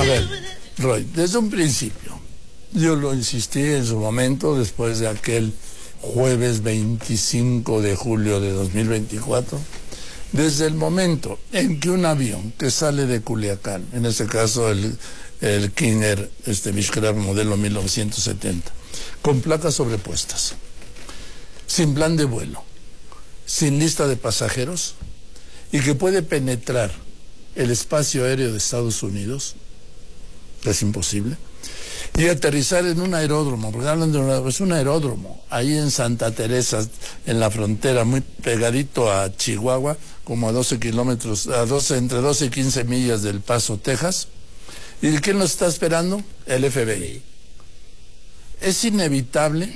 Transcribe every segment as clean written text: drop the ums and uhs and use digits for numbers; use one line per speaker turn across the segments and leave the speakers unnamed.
ver, Roy, desde un principio, yo lo insistí en su momento, después de aquel jueves 25 de julio de 2024, desde el momento en que un avión que sale de Culiacán, en este caso el King Air Vizcarra modelo 1970, con placas sobrepuestas, sin plan de vuelo, sin lista de pasajeros, y que puede penetrar el espacio aéreo de Estados Unidos, es imposible, y aterrizar en un aeródromo, porque hablan de es un aeródromo, ahí en Santa Teresa, en la frontera, muy pegadito a Chihuahua, como a 12 kilómetros, entre 12 y 15 millas del Paso, Texas. ¿Y quién nos está esperando? El FBI. Es inevitable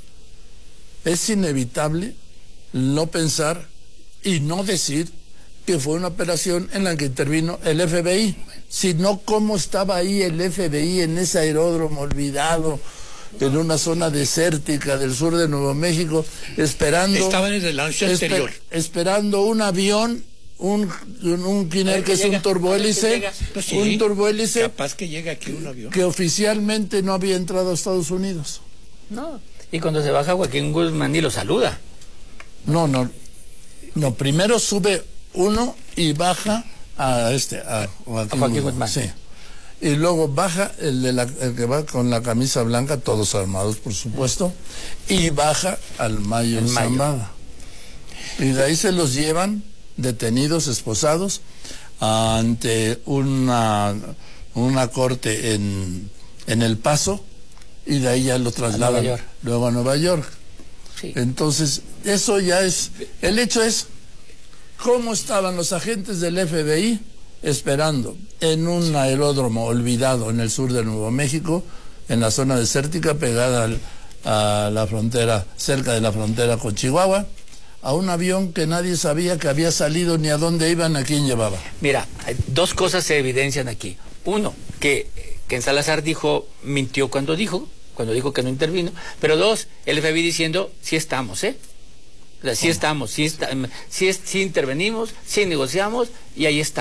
no pensar y no decir que fue una operación en la que intervino el FBI, sino cómo estaba ahí el FBI en ese aeródromo olvidado, en una zona desértica del sur de Nuevo México, esperando...
Estaban en el launch anterior.
Esperando un avión, un King Air, que es un turbohélice, un turbohélice...
Capaz que llega aquí un avión.
Que oficialmente no había entrado a Estados Unidos.
No, y cuando se baja Joaquín Guzmán y lo saluda.
No, primero sube uno y baja a Joaquín Guzmán. Sí. Y luego baja el que va con la camisa blanca, todos armados por supuesto, y baja al Mayo Zambada. Y de ahí se los llevan detenidos, esposados, ante una corte en El Paso, y de ahí ya lo trasladan luego a Nueva York. Sí. Entonces, eso ya es... El hecho es cómo estaban los agentes del FBI esperando en un aeródromo olvidado en el sur de Nuevo México, en la zona desértica pegada a la frontera, cerca de la frontera con Chihuahua, a un avión que nadie sabía que había salido ni a dónde iban, a quién llevaba.
Mira, dos cosas se evidencian aquí. Uno, que Salazar mintió cuando dijo que no intervino, pero dos, el FBI diciendo, sí estamos, sí estamos, sí intervenimos, sí negociamos, y ahí está.